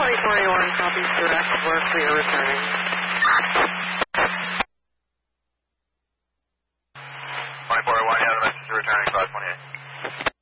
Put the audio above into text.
2481 copies direct work. We are returning. 2481, yeah, the message is returning 528.